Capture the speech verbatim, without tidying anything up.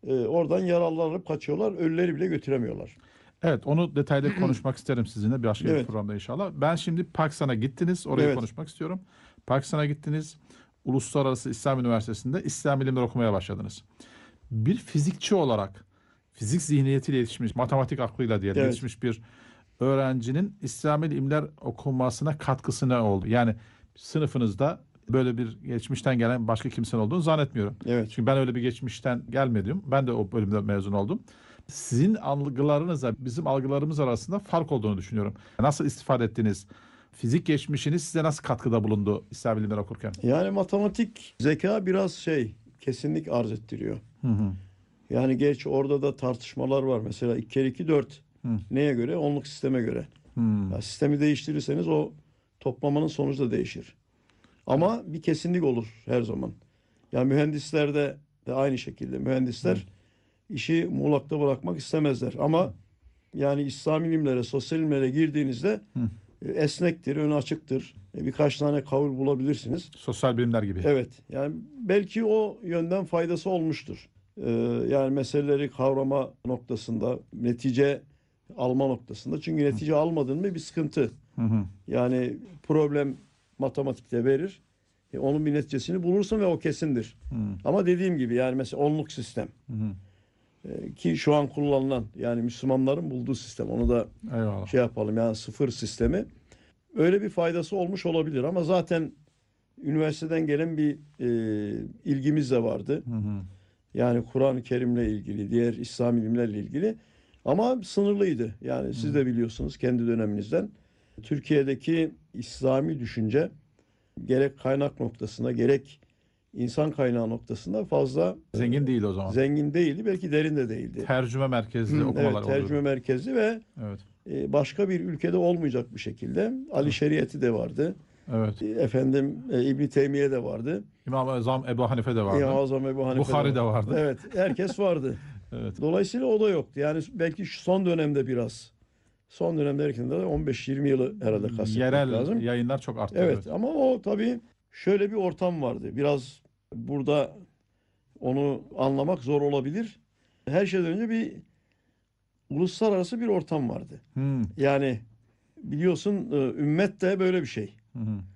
e, oradan yaralanıp kaçıyorlar. Ölüleri bile götüremiyorlar. Evet, onu detaylı konuşmak isterim sizinle bir başka bir Evet, programda inşallah. Ben şimdi Pakistan'a gittiniz. Orayı evet, konuşmak istiyorum. Pakistan'a gittiniz. Uluslararası İslam Üniversitesi'nde İslam ilimleri okumaya başladınız. Bir fizikçi olarak fizik zihniyetiyle yetişmiş, matematik aklıyla diyelim evet. yetişmiş bir öğrencinin İslami ilimler okumasına katkısı ne oldu? Yani sınıfınızda böyle bir geçmişten gelen başka kimsenin olduğunu zannetmiyorum. Evet. Çünkü ben öyle bir geçmişten gelmedim. Ben de o bölümde mezun oldum. Sizin algılarınızla bizim algılarımız arasında fark olduğunu düşünüyorum. Nasıl istifade ettiniz? Fizik geçmişiniz size nasıl katkıda bulundu İslam ilimleri okurken? Yani matematik zeka biraz şey, kesinlik arz ettiriyor. Hı hı. Yani geç orada da tartışmalar var. Mesela iki kere iki dört. Hı. Neye göre? Onluk sisteme göre. Hı. Ya sistemi değiştirirseniz o toplamanın sonucu da değişir. Ama bir kesinlik olur her zaman. Yani mühendislerde de aynı şekilde. Mühendisler işi muğlakta bırakmak istemezler. Ama yani İslam ilimlere, sosyal ilimlere girdiğinizde Hı. e, esnektir, önü açıktır. E, Birkaç tane kavul bulabilirsiniz. Sosyal bilimler gibi. Evet, yani belki o yönden faydası olmuştur. Ee, yani meseleleri kavrama noktasında, netice alma noktasında. Çünkü netice almadın mı bir sıkıntı. Hı hı. Yani problem matematikte verir. E, onun bir neticesini bulursun ve o kesindir. Hı. Ama dediğim gibi yani mesela onluk sistem. Hı hı. E, ki şu an kullanılan yani Müslümanların bulduğu sistem. Onu da Eyvallah. şey yapalım yani sıfır sistemi. Öyle bir faydası olmuş olabilir ama zaten üniversiteden gelen bir e, ilgimiz de vardı. Hı hı. Yani Kur'an-ı Kerim'le ilgili, diğer İslam ilimlerle ilgili. Ama sınırlıydı. Yani siz Hı. de biliyorsunuz kendi döneminizden. Türkiye'deki İslami düşünce gerek kaynak noktasında gerek insan kaynağı noktasında fazla Zengin değil o zaman. zengin değildi. Belki derin de değildi. Tercüme merkezli Evet, okumalar tercüme oluyordu. merkezli ve Evet. e, başka bir ülkede olmayacak bir şekilde. Ali Evet. Şeriat'i de vardı. Evet. E, Efendim e, İbn Teymiye de vardı. İmam-ı Azam Ebu Hanife de İmam vardı. Azam Ebu Hanife de Bukhari var. de vardı. Evet, herkes vardı. Evet. Dolayısıyla o da yoktu. Yani belki şu son dönemde biraz. Son dönemde derken de on beş yirmi yılı herhalde kastetmek Yerel lazım. yayınlar çok arttı. Evet Evet. ama o tabii şöyle bir ortam vardı. Biraz burada onu anlamak zor olabilir. Her şeyden önce bir uluslararası bir ortam vardı. Hmm. Yani biliyorsun e, ümmet de böyle bir şey. Hı hı.